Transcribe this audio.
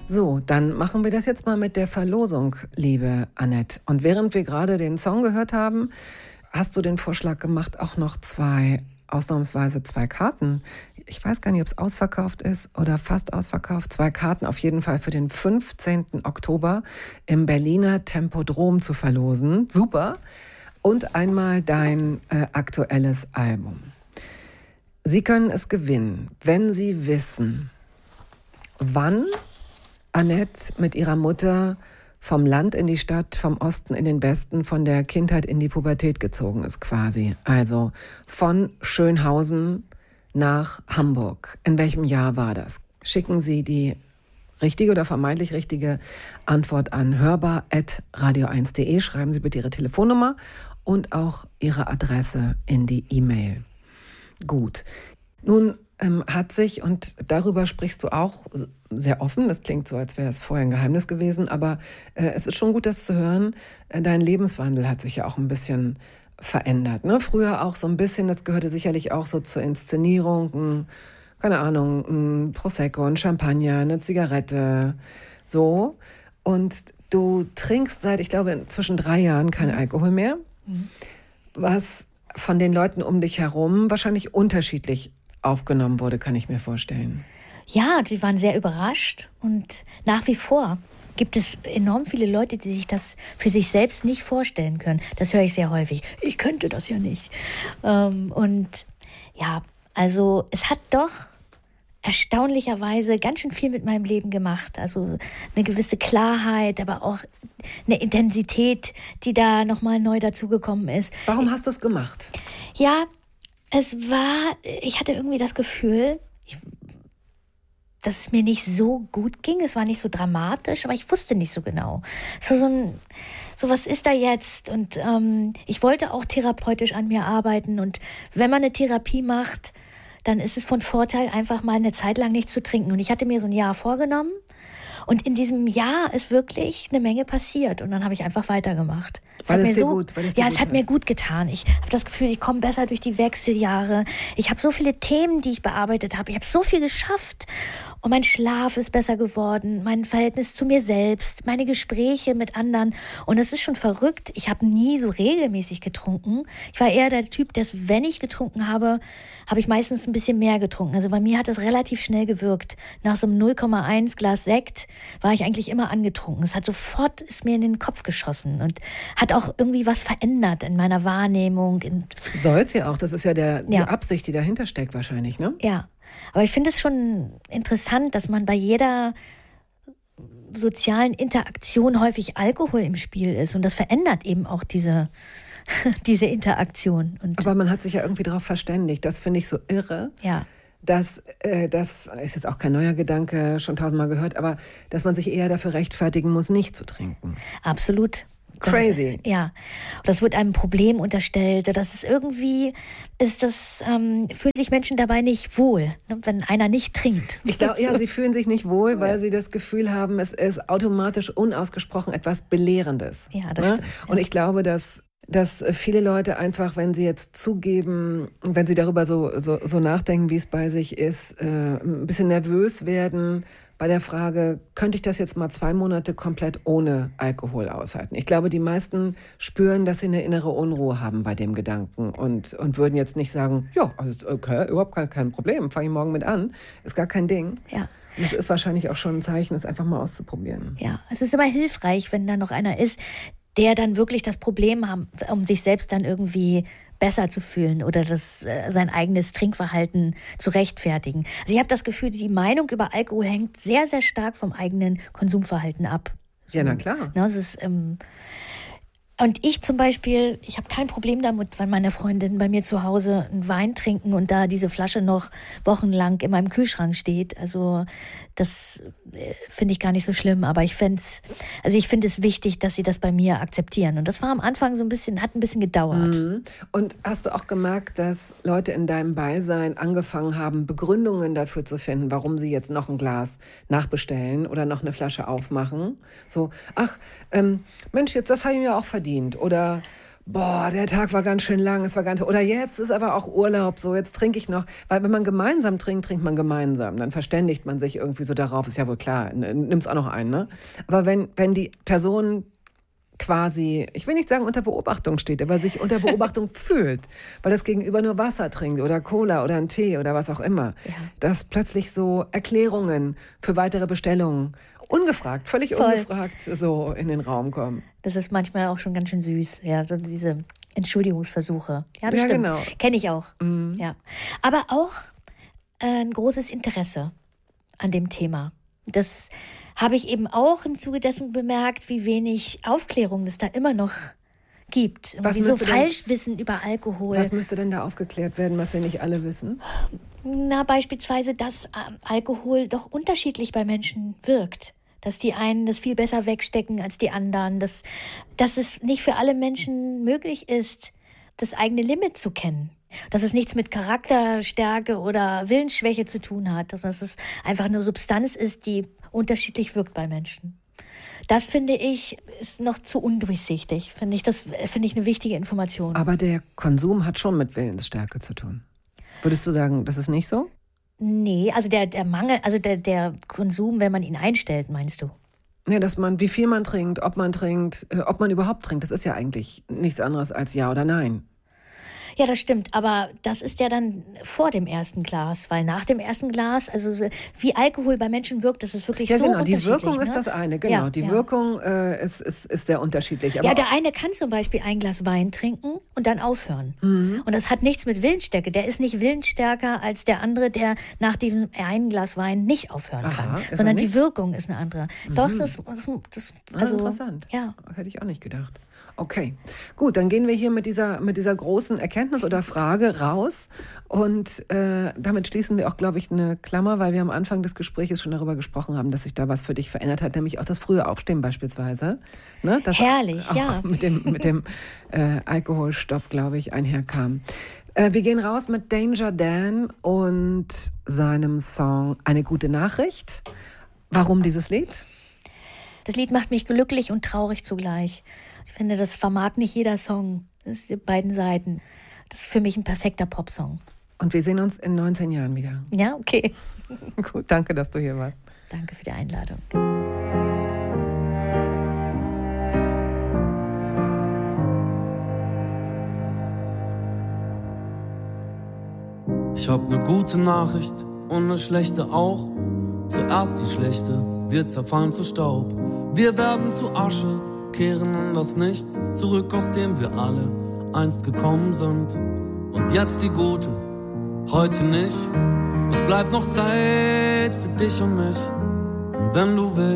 So, dann machen wir das jetzt mal mit der Verlosung, liebe Annette. Und während wir gerade den Song gehört haben, hast du den Vorschlag gemacht, auch noch ausnahmsweise zwei Karten. Ich weiß gar nicht, ob es ausverkauft ist oder fast ausverkauft. 2 Karten auf jeden Fall für den 15. Oktober im Berliner Tempodrom zu verlosen. Super. Und einmal dein aktuelles Album. Sie können es gewinnen, wenn Sie wissen, wann Annette mit ihrer Mutter vom Land in die Stadt, vom Osten in den Westen, von der Kindheit in die Pubertät gezogen ist quasi. Also von Schönhausen nach Hamburg. In welchem Jahr war das? Schicken Sie die richtige oder vermeintlich richtige Antwort an hörbar@radio1.de. Schreiben Sie bitte Ihre Telefonnummer und auch Ihre Adresse in die E-Mail. Gut. Nun hat sich, und darüber sprichst du auch sehr offen, das klingt so, als wäre es vorher ein Geheimnis gewesen, aber es ist schon gut, das zu hören, dein Lebenswandel hat sich ja auch ein bisschen verändert. Ne? Früher auch so ein bisschen, das gehörte sicherlich auch so zur Inszenierung, keine Ahnung, ein Prosecco, ein Champagner, eine Zigarette, so. Und du trinkst seit, ich glaube, inzwischen 3 Jahren keinen Alkohol mehr, was von den Leuten um dich herum wahrscheinlich unterschiedlich aufgenommen wurde, kann ich mir vorstellen. Ja, sie waren sehr überrascht und nach wie vor gibt es enorm viele Leute, die sich das für sich selbst nicht vorstellen können. Das höre ich sehr häufig. Ich könnte das ja nicht. Und ja, also es hat doch erstaunlicherweise ganz schön viel mit meinem Leben gemacht. Also eine gewisse Klarheit, aber auch eine Intensität, die da nochmal neu dazugekommen ist. Warum hast du es gemacht? Ja, ich hatte irgendwie das Gefühl, dass es mir nicht so gut ging. Es war nicht so dramatisch, aber ich wusste nicht so genau. So was ist da jetzt? Und ich wollte auch therapeutisch an mir arbeiten. Und wenn man eine Therapie macht, dann ist es von Vorteil, einfach mal eine Zeit lang nicht zu trinken. Und ich hatte mir so ein Jahr vorgenommen. Und in diesem Jahr ist wirklich eine Menge passiert. Und dann habe ich einfach weitergemacht. Es hat mir gut getan. Ich habe das Gefühl, ich komme besser durch die Wechseljahre. Ich habe so viele Themen, die ich bearbeitet habe. Ich habe so viel geschafft. Und mein Schlaf ist besser geworden, mein Verhältnis zu mir selbst, meine Gespräche mit anderen. Und es ist schon verrückt. Ich habe nie so regelmäßig getrunken. Ich war eher der Typ, dass, wenn ich getrunken habe, habe ich meistens ein bisschen mehr getrunken. Also bei mir hat das relativ schnell gewirkt. Nach so einem 0,1 Glas Sekt war ich eigentlich immer angetrunken. Es hat sofort, ist mir in den Kopf geschossen und hat auch irgendwie was verändert in meiner Wahrnehmung. Soll's ja auch. Das ist ja die Absicht, die dahinter steckt wahrscheinlich, ne? Ja. Aber ich finde es schon interessant, dass man bei jeder sozialen Interaktion häufig Alkohol im Spiel ist. Und das verändert eben auch diese Interaktion. Aber man hat sich ja irgendwie darauf verständigt. Das finde ich so irre. Ja. Das ist jetzt auch kein neuer Gedanke, schon 1000-mal gehört, aber dass man sich eher dafür rechtfertigen muss, nicht zu trinken. Absolut. Crazy. Ja. Das wird einem Problem unterstellt. Das ist irgendwie, fühlen sich Menschen dabei nicht wohl, ne, wenn einer nicht trinkt. Ich glaube, ja, sie fühlen sich nicht wohl, weil sie das Gefühl haben, es ist automatisch unausgesprochen etwas Belehrendes. Ja, das stimmt. Ja. Und ich glaube, dass viele Leute einfach, wenn sie jetzt zugeben, wenn sie darüber so nachdenken, wie es bei sich ist, ein bisschen nervös werden bei der Frage, könnte ich das jetzt mal 2 Monate komplett ohne Alkohol aushalten? Ich glaube, die meisten spüren, dass sie eine innere Unruhe haben bei dem Gedanken und würden jetzt nicht sagen, ja, also okay, überhaupt kein Problem, fange ich morgen mit an, ist gar kein Ding. Ja. Und es ist wahrscheinlich auch schon ein Zeichen, es einfach mal auszuprobieren. Ja, es ist immer hilfreich, wenn da noch einer ist, der dann wirklich das Problem hat, um sich selbst dann irgendwie besser zu fühlen oder sein eigenes Trinkverhalten zu rechtfertigen. Also ich habe das Gefühl, die Meinung über Alkohol hängt sehr, sehr stark vom eigenen Konsumverhalten ab. So, ja, na klar. Es ist, und ich zum Beispiel, ich habe kein Problem damit, wenn meine Freundinnen bei mir zu Hause einen Wein trinken und da diese Flasche noch wochenlang in meinem Kühlschrank steht. Also das finde ich gar nicht so schlimm. Aber ich finde es wichtig, dass sie das bei mir akzeptieren. Und das war am Anfang hat ein bisschen gedauert. Mhm. Und hast du auch gemerkt, dass Leute in deinem Beisein angefangen haben, Begründungen dafür zu finden, warum sie jetzt noch ein Glas nachbestellen oder noch eine Flasche aufmachen? So, Mensch, jetzt das habe ich mir auch verdient. Oder boah, der Tag war ganz schön lang, oder jetzt ist aber auch Urlaub, so, jetzt trinke ich noch. Weil wenn man gemeinsam trinkt, trinkt man gemeinsam. Dann verständigt man sich irgendwie so darauf, ist ja wohl klar, nimm's auch noch ein, ne? Aber wenn die Person quasi, ich will nicht sagen unter Beobachtung steht, aber sich unter Beobachtung fühlt, weil das Gegenüber nur Wasser trinkt oder Cola oder einen Tee oder was auch immer, dass plötzlich so Erklärungen für weitere Bestellungen ungefragt, völlig ungefragt so in den Raum kommen. Das ist manchmal auch schon ganz schön süß, ja, so diese Entschuldigungsversuche. Ja, das stimmt. Genau. Kenne ich auch. Ja. Aber auch ein großes Interesse an dem Thema. Das habe ich eben auch im Zuge dessen bemerkt, wie wenig Aufklärung es da immer noch gibt. Wie so Falschwissen über Alkohol. Was müsste denn da aufgeklärt werden, was wir nicht alle wissen? Na, beispielsweise, dass Alkohol doch unterschiedlich bei Menschen wirkt. Dass die einen das viel besser wegstecken als die anderen. Dass es nicht für alle Menschen möglich ist, das eigene Limit zu kennen. Dass es nichts mit Charakterstärke oder Willensschwäche zu tun hat. Dass es einfach eine Substanz ist, die unterschiedlich wirkt bei Menschen. Das, finde ich, ist noch zu undurchsichtig. Das finde ich eine wichtige Information. Aber der Konsum hat schon mit Willensstärke zu tun. Würdest du sagen, das ist nicht so? Nee, also der Mangel, also der Konsum, wenn man ihn einstellt, meinst du? Ja, wie viel man trinkt, ob man überhaupt trinkt, das ist ja eigentlich nichts anderes als Ja oder Nein. Ja, das stimmt, aber das ist ja dann vor dem ersten Glas, weil nach dem ersten Glas, also wie Alkohol bei Menschen wirkt, das ist wirklich so unterschiedlich. Die Wirkung ist das eine, genau. Die Wirkung ist sehr unterschiedlich. Aber ja, der eine kann zum Beispiel ein Glas Wein trinken und dann aufhören. Und das hat nichts mit Willensstärke. Der ist nicht willensstärker als der andere, der nach diesem einen Glas Wein nicht aufhören kann. Sondern die Wirkung ist eine andere. Doch, das interessant. Ja. Das hätte ich auch nicht gedacht. Okay, gut, dann gehen wir hier mit dieser großen Erkenntnis oder Frage raus und damit schließen wir auch, glaube ich, eine Klammer, weil wir am Anfang des Gesprächs schon darüber gesprochen haben, dass sich da was für dich verändert hat, nämlich auch das frühe Aufstehen beispielsweise. Ne? Das herrlich, auch ja. Mit dem Alkoholstopp, glaube ich, einherkam. Wir gehen raus mit Danger Dan und seinem Song Eine gute Nachricht. Warum dieses Lied? Das Lied macht mich glücklich und traurig zugleich. Ich finde, das vermag nicht jeder Song. Das ist die beiden Seiten. Das ist für mich ein perfekter Popsong. Und wir sehen uns in 19 Jahren wieder. Ja, okay. Gut, danke, dass du hier warst. Danke für die Einladung. Ich hab ne gute Nachricht und ne schlechte auch. Zuerst die schlechte, wir zerfallen zu Staub. Wir werden zu Asche, kehren in das Nichts zurück, aus dem wir alle einst gekommen sind. Und jetzt die gute, heute nicht. Es bleibt noch Zeit für dich und mich. Und wenn du willst,